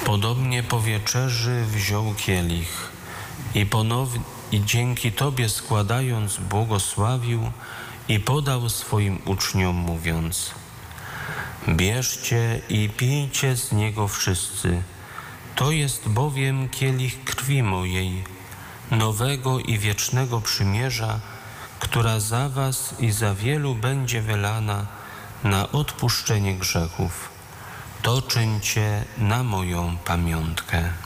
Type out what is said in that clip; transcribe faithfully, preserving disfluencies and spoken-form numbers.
Podobnie po wieczerzy wziął kielich i ponownie i dzięki Tobie składając błogosławił i podał swoim uczniom mówiąc: bierzcie i pijcie z niego wszyscy, to jest bowiem kielich krwi mojej, nowego i wiecznego przymierza, która za was i za wielu będzie wylana na odpuszczenie grzechów. To czyńcie na moją pamiątkę.